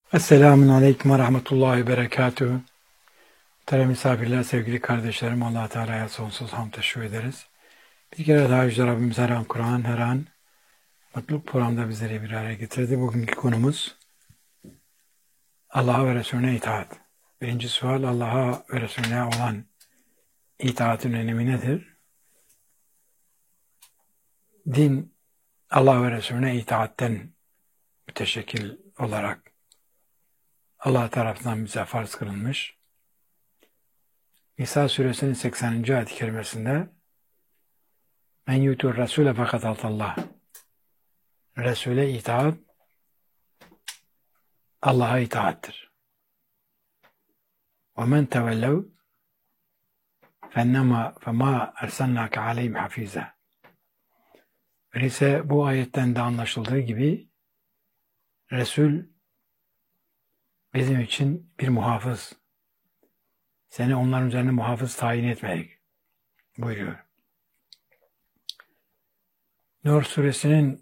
Esselamun Aleyküm ve Rahmetullahi ve Berekatuhu. Muhterem misafirler, sevgili kardeşlerim, Allah Teala'ya sonsuz hamd teşekkür ederiz. Bir kere daha Yüce Rabbimiz her an Kur'an, her an mutluluk programda bizleri bir araya getirdi. Bugünkü konumuz Allah'a ve Resulüne itaat. Birinci sual, Allah'a ve Resulüne olan itaatin önemi nedir? Din, Allah ve Resulüne itaatten müteşekkil olarak Allah tarafından bize farz kılınmış. Nisa suresinin 80. ayet-i kerimesinde Men yutur Resul'e fakat atallah. Resul'e itaat Allah'a itaattir. Ve men tevellev fema ersennâke aleyhim hafize. Öyleyse bu ayetten de anlaşıldığı gibi Resul bizim için bir muhafız. Seni onların üzerine muhafız tayin etmeyek buyuruyor. Nur suresinin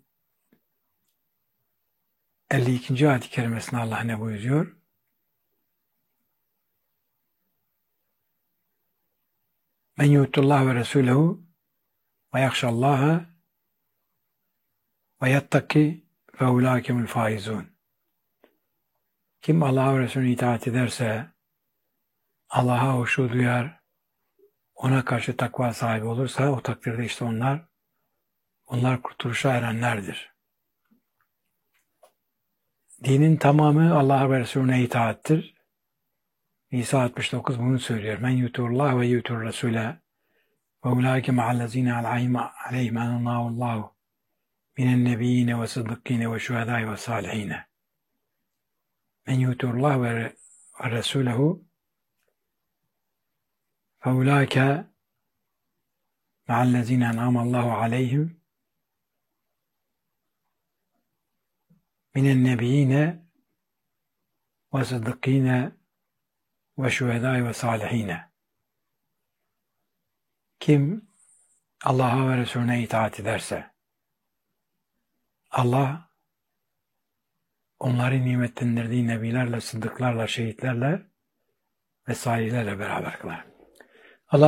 52. ayet-i kerimesinde Allah ne buyuruyor? Men yu'tullah ve Resulehu ve yakşallaha ve yattaki fe ulâkemül faizun. Kim Allah'a ve Resulüne itaat ederse, Allah'a hoşu duyar, ona karşı takva sahibi olursa o takdirde işte onlar kurtuluşa erenlerdir. Dinin tamamı Allah'a ve Resulüne itaattir. Nisa 69 bunu söylüyor. Men yuturullah ve yutur Resul'e ve ulaike ma'allezine aleyhim enallâhullahu minen nebiyyine ve sıddıkkine ve şühedâi ve salihine. Men yuturullah ve Resulehu fe ulaike ma'allezine en'amallahu aleyhim minen nebiyyine ve sıddıkkine ve şühedâi ve salihine. Kim Allah'a ve Resulüne itaat ederse, Allah onları nimetlendirdiği nebilerle, sıddıklarla, şehitlerle ve salihlerle beraber kılar.